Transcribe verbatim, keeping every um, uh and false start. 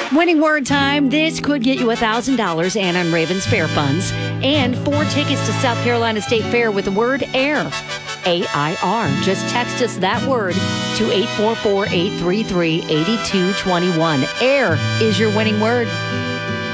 Winning word time. This could get you one thousand dollars and on Ravens Fair Funds and four tickets to South Carolina State Fair with the word AIR. A I R. Just text us that word to eight four four, eight three three, eight two two one. AIR is your winning word.